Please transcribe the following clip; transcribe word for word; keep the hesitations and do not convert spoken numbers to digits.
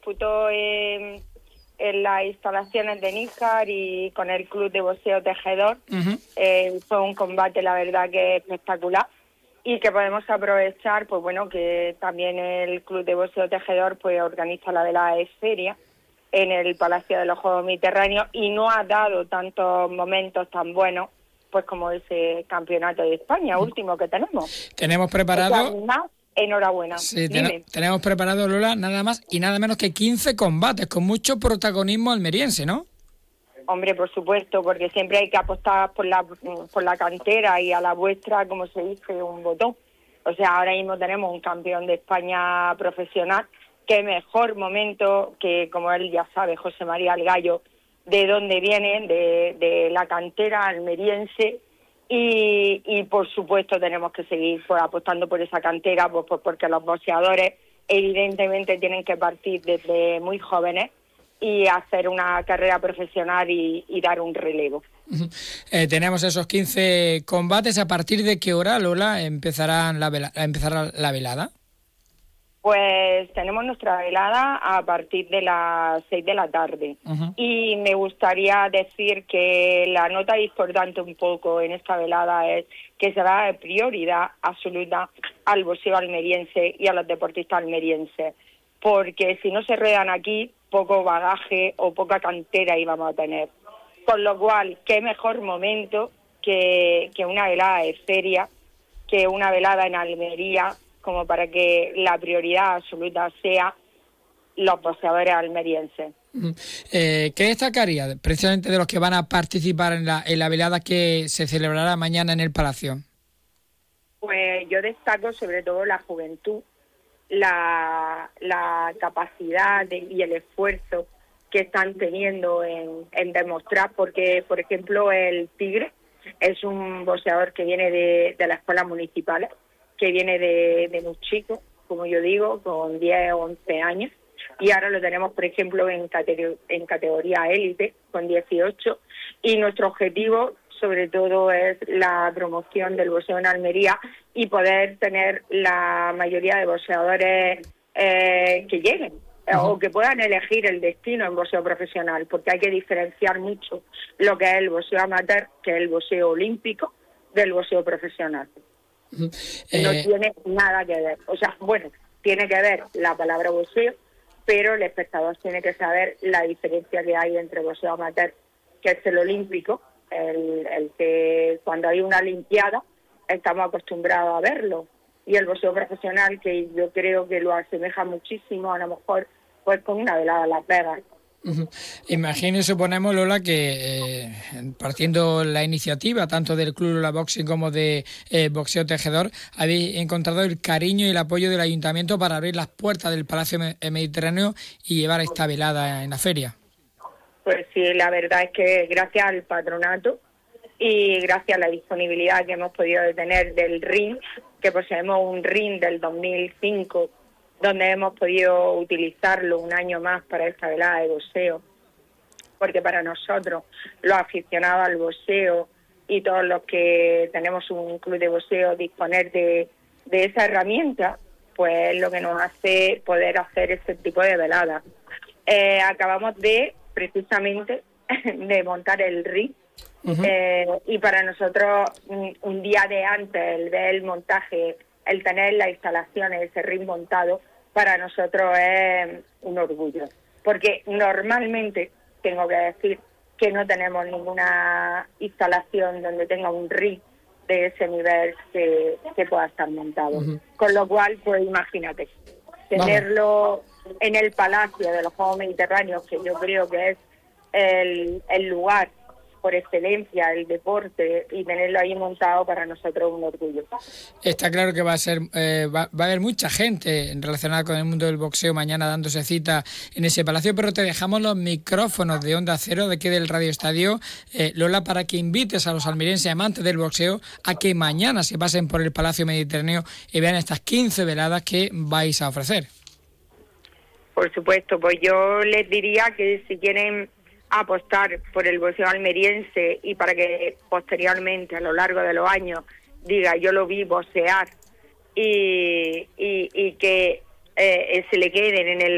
disputó en, en las instalaciones de Níjar y con el Club de Boxeo Tejedor. Uh-huh. Eh, fue un combate, la verdad, que espectacular y que podemos aprovechar, pues bueno, que también el Club de Boxeo Tejedor pues organiza la velada de feria en el Palacio de los Juegos Mediterráneos y no ha dado tantos momentos tan buenos pues como ese campeonato de España último que tenemos. Tenemos preparado... O sea, más, enhorabuena. Sí, ten, tenemos preparado, Lola, nada más y nada menos que quince combates, con mucho protagonismo almeriense, ¿no? Hombre, por supuesto, porque siempre hay que apostar por la por la cantera y a la vuestra, como se dice, un botón. O sea, ahora mismo tenemos un campeón de España profesional. Qué mejor momento que, como él ya sabe, José María el Gallo, de dónde viene, de, de la cantera almeriense. Y, y por supuesto tenemos que seguir pues, apostando por esa cantera, pues, pues porque los boxeadores evidentemente tienen que partir desde muy jóvenes y hacer una carrera profesional y, y dar un relevo. Uh-huh. Eh, tenemos esos quince combates. ¿A partir de qué hora, Lola, empezarán la vela, empezará la velada? Pues tenemos nuestra velada a partir de las seis de la tarde. Uh-huh. Y me gustaría decir que la nota importante un poco en esta velada es que se da prioridad absoluta al boxeo almeriense y a los deportistas almerienses, porque si no se ruedan aquí, poco bagaje o poca cantera íbamos a tener. Con lo cual, qué mejor momento que, que una velada de feria, que una velada en Almería, como para que la prioridad absoluta sea los boxeadores almerienses. Eh, ¿Qué destacaría precisamente de los que van a participar en la, en la velada que se celebrará mañana en el Palacio? Pues yo destaco sobre todo la juventud, la, la capacidad de, y el esfuerzo que están teniendo en, en demostrar, porque, por ejemplo, el Tigre es un boxeador que viene de, de las escuelas municipales, que viene de, de muy chico, como yo digo, con diez o once años, y ahora lo tenemos, por ejemplo, en, categ- en categoría élite, con dieciocho, y nuestro objetivo, sobre todo, es la promoción del boxeo en Almería y poder tener la mayoría de boxeadores eh, que lleguen, uh-huh. o que puedan elegir el destino en boxeo profesional, porque hay que diferenciar mucho lo que es el boxeo amateur, que es el boxeo olímpico, del boxeo profesional. Eh... No tiene nada que ver, o sea, bueno, tiene que ver la palabra boxeo, pero el espectador tiene que saber la diferencia que hay entre boxeo amateur, que es el olímpico, el, el que cuando hay una olimpiada estamos acostumbrados a verlo, y el boxeo profesional, que yo creo que lo asemeja muchísimo, a lo mejor pues con una velada a Las Vegas. Uh-huh. Imagino y suponemos, Lola, que eh, partiendo la iniciativa tanto del Club Lola Boxing como de eh, Boxeo Tejedor, habéis encontrado el cariño y el apoyo del Ayuntamiento para abrir las puertas del Palacio Mediterráneo y llevar esta velada en la feria. Pues sí, la verdad es que gracias al patronato y gracias a la disponibilidad que hemos podido tener del ring, que poseemos un ring del dos mil cinco, donde hemos podido utilizarlo un año más para esta velada de boxeo, porque para nosotros, los aficionados al boxeo y todos los que tenemos un club de boxeo, disponer de, de esa herramienta, pues es lo que nos hace poder hacer ese tipo de veladas. Eh, acabamos de, precisamente, de montar el ring, uh-huh. eh, y para nosotros, un, un día de antes, el ver el montaje, el tener las instalaciones, ese ring montado, para nosotros es un orgullo, porque normalmente tengo que decir que no tenemos ninguna instalación donde tenga un ring de ese nivel que, que pueda estar montado. Uh-huh. Con lo cual, pues imagínate, tenerlo Vamos. en el Palacio de los Juegos Mediterráneos, que yo creo que es el, el lugar por excelencia, el deporte, y tenerlo ahí montado para nosotros es un orgullo. Está claro que va a ser eh, va, va a haber mucha gente relacionada con el mundo del boxeo mañana dándose cita en ese palacio, pero te dejamos los micrófonos de Onda Cero de aquí del Radio Estadio, eh, Lola, para que invites a los almerienses amantes del boxeo a que mañana se pasen por el Palacio Mediterráneo y vean estas quince veladas que vais a ofrecer. Por supuesto, pues yo les diría que si quieren apostar por el boxeo almeriense y para que posteriormente, a lo largo de los años, diga yo lo vi boxear y, y, y que eh, se le queden en el